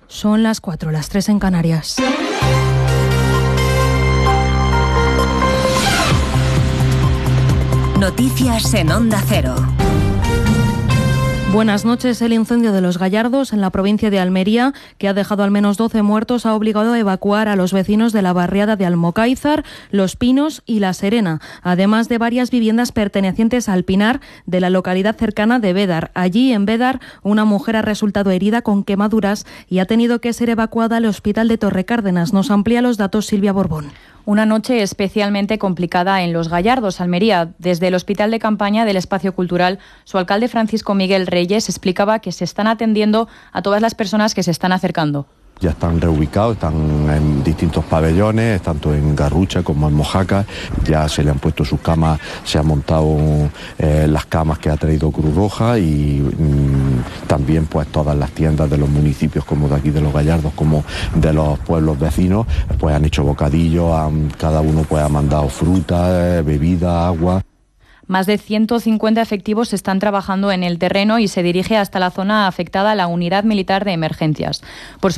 Son las 4, las 3 en Canarias. Noticias en Onda Cero. Buenas noches. El incendio de Los Gallardos, en la provincia de Almería, que ha dejado al menos 12 muertos, ha obligado a evacuar a los vecinos de la barriada de Almocáizar, Los Pinos y La Serena, además de varias viviendas pertenecientes al Pinar de la localidad cercana de Bédar. Allí, en Bédar, una mujer ha resultado herida con quemaduras y ha tenido que ser evacuada al hospital de Torrecárdenas. Nos amplía los datos Silvia Borbón. Una noche especialmente complicada en Los Gallardos, Almería. Desde el Hospital de Campaña del Espacio Cultural, su alcalde Francisco Miguel Reyes explicaba que se están atendiendo a todas las personas que se están acercando. Ya están reubicados, están en distintos pabellones, tanto en Garrucha como en Mojácar. Ya se le han puesto sus camas, se han montado las camas que ha traído Cruz Roja y también pues todas las tiendas de los municipios como de aquí de Los Gallardos como de los pueblos vecinos pues han hecho bocadillos, cada uno pues ha mandado fruta, bebida, agua. Más de 150 efectivos están trabajando en el terreno y se dirige hasta la zona afectada la Unidad Militar de Emergencias. Por